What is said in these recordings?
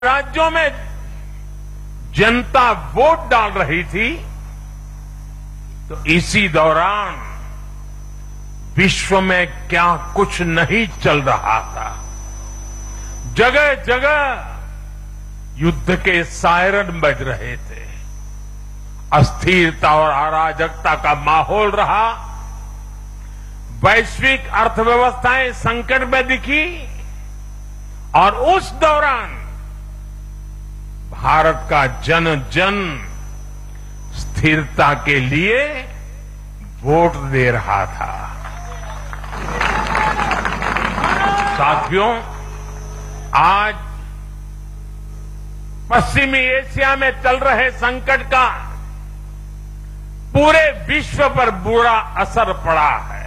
राज्यों में जनता वोट डाल रही थी तो इसी दौरान विश्व में क्या कुछ नहीं चल रहा था। जगह जगह युद्ध के सायरन बज रहे थे। अस्थिरता और अराजकता का माहौल रहा। वैश्विक अर्थव्यवस्थाएं संकट में दिखी और उस दौरान भारत का जन जन स्थिरता के लिए वोट दे रहा था। साथियों, आज पश्चिमी एशिया में चल रहे संकट का पूरे विश्व पर बुरा असर पड़ा है,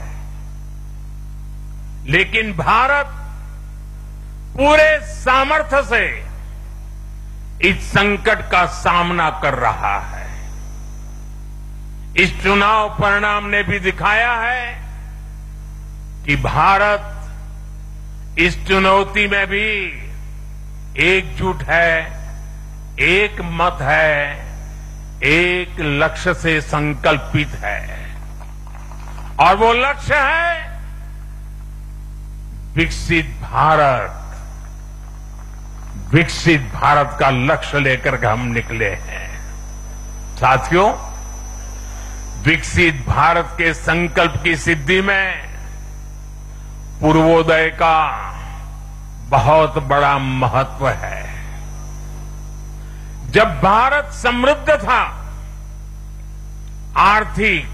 लेकिन भारत पूरे सामर्थ्य से इस संकट का सामना कर रहा है। इस चुनाव परिणाम ने भी दिखाया है कि भारत इस चुनौती में भी एकजुट है, एक मत है, एक लक्ष्य से संकल्पित है और वो लक्ष्य है विकसित भारत। विकसित भारत का लक्ष्य लेकर के हम निकले हैं। साथियों, विकसित भारत के संकल्प की सिद्धि में पूर्वोदय का बहुत बड़ा महत्व है। जब भारत समृद्ध था, आर्थिक,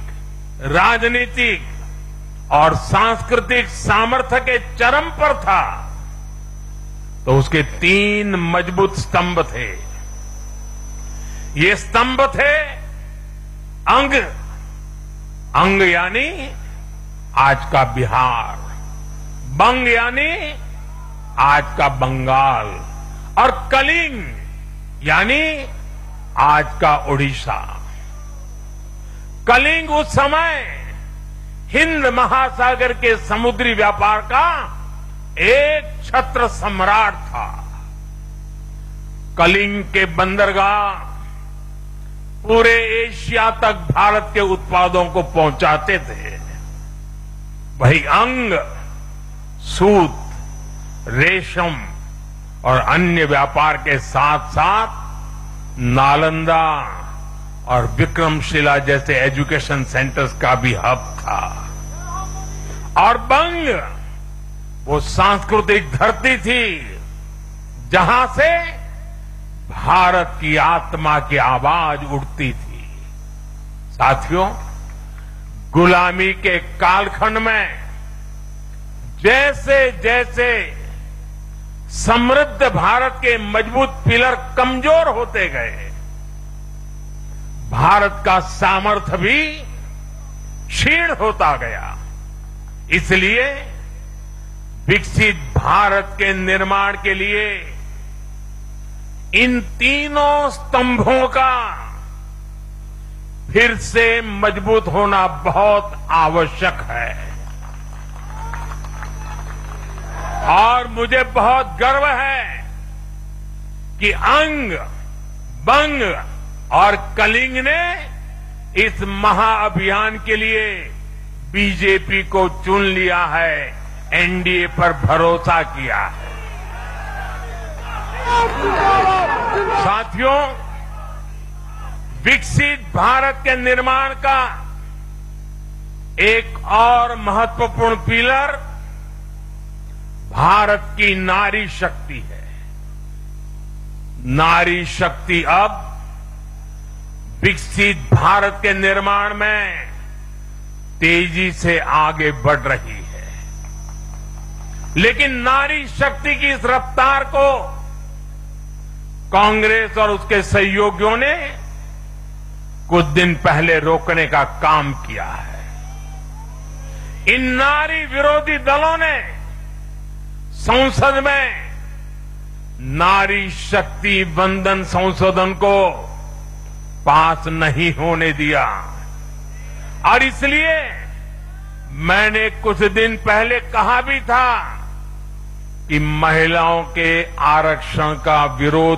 राजनीतिक और सांस्कृतिक सामर्थ्य के चरम पर था, तो उसके 3 मजबूत स्तंभ थे। ये स्तंभ थे अंग। अंग यानी आज का बिहार, बंग यानी आज का बंगाल और कलिंग यानी आज का ओडिशा। कलिंग उस समय हिंद महासागर के समुद्री व्यापार का एक छत्र सम्राट था। कलिंग के बंदरगाह पूरे एशिया तक भारत के उत्पादों को पहुंचाते थे। वही अंग सूत, रेशम और अन्य व्यापार के साथ साथ नालंदा और विक्रमशिला जैसे एजुकेशन सेंटर्स का भी हब था। और बंग वो सांस्कृतिक धरती थी जहां से भारत की आत्मा की आवाज उठती थी। साथियों, गुलामी के कालखंड में जैसे जैसे समृद्ध भारत के मजबूत पिलर कमजोर होते गए, भारत का सामर्थ्य भी क्षीण होता गया। इसलिए विकसित भारत के निर्माण के लिए इन तीनों स्तंभों का फिर से मजबूत होना बहुत आवश्यक है। और मुझे बहुत गर्व है कि अंग, बंग और कलिंग ने इस महाअभियान के लिए बीजेपी को चुन लिया है, एनडीए पर भरोसा किया है। साथियों, विकसित भारत के निर्माण का एक और महत्वपूर्ण पिलर भारत की नारी शक्ति है। नारी शक्ति अब विकसित भारत के निर्माण में तेजी से आगे बढ़ रही है। लेकिन नारी शक्ति की इस रफ्तार को कांग्रेस और उसके सहयोगियों ने कुछ दिन पहले रोकने का काम किया है। इन नारी विरोधी दलों ने संसद में नारी शक्ति वंदन संशोधन को पास नहीं होने दिया और इसलिए मैंने कुछ दिन पहले कहा भी था कि महिलाओं के आरक्षण का विरोध